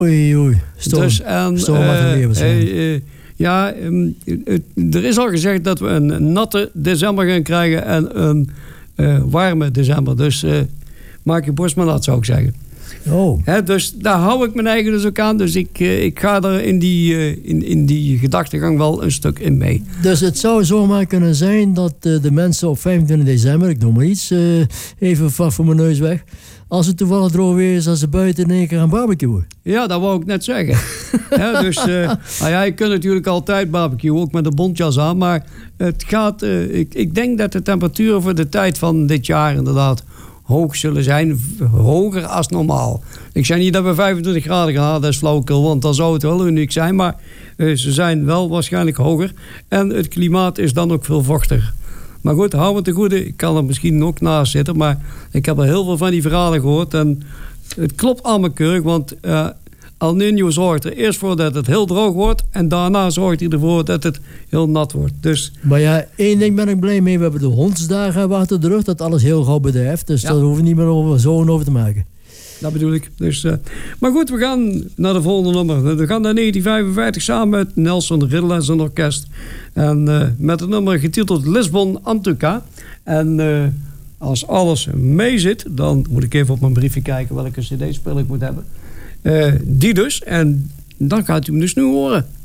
Oei. Storm. Dus, en, Storm er is al gezegd dat we een natte december gaan krijgen en een warme december. Dus maak je borst maar nat, zou ik zeggen. Dus daar hou ik mijn eigen dus ook aan. Dus ik ga er in die gedachtegang wel een stuk in mee. Dus het zou zomaar kunnen zijn dat de mensen op 25 december, ik noem maar iets, even vast voor mijn neus weg, als het toevallig droog weer is, als ze buiten in één keer gaan barbecuen. Ja, dat wou ik net zeggen. Dus je kunt natuurlijk altijd barbecuen, ook met een bontjas aan. Maar het gaat, ik denk dat de temperaturen voor de tijd van dit jaar inderdaad hoog zullen zijn. Hoger als normaal. Ik zeg niet dat we 25 graden gaan halen, dat is flauwekul, want dan zou het wel uniek zijn. Maar ze zijn wel waarschijnlijk hoger. En het klimaat is dan ook veel vochtiger. Maar goed, hou me te goede. Ik kan er misschien ook naast zitten. Maar ik heb al heel veel van die verhalen gehoord. En het klopt allemaal keurig. Want El Niño zorgt er eerst voor dat het heel droog wordt. En daarna zorgt hij ervoor dat het heel nat wordt. Dus, maar ja, één ding ben ik blij mee. We hebben de hondsdagen achter de rug. Dat alles heel gauw bederft. Dus daar hoeven we niet meer over te maken. Dat bedoel ik. Dus, maar goed, we gaan naar de volgende nummer. We gaan naar 1955 samen met Nelson Riddle en zijn orkest. En met het nummer getiteld Lisbon Antuca. En als alles mee zit, dan moet ik even op mijn briefje kijken welke cd-spel ik moet hebben. Die dus. En dan gaat u hem dus nu horen.